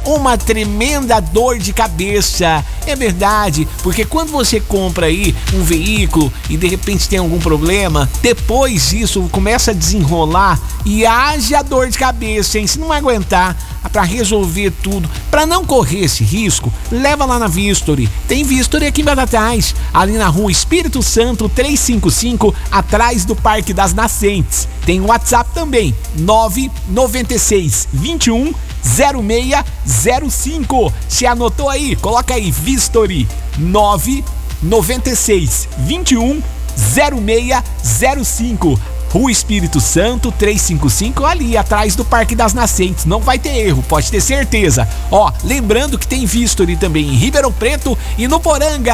uma tremenda dor de cabeça. É verdade, porque quando você compra aí um veículo e de repente tem algum problema, depois isso começa a desenrolar e haja dor de cabeça, hein? Se não aguentar para resolver tudo, para não correr esse risco, leva lá na Vistory. Tem Vistory aqui em Batatais, ali na rua Espírito Santo 355, atrás do Parque das Nascentes. Tem o WhatsApp também, 996 21 0605. Se anotou aí? Coloca aí, Vistory, 996 21 0605. Rua Espírito Santo 355, ali atrás do Parque das Nascentes. Não vai ter erro, pode ter certeza. Ó, lembrando que tem Vistory também em Ribeirão Preto e no Poranga.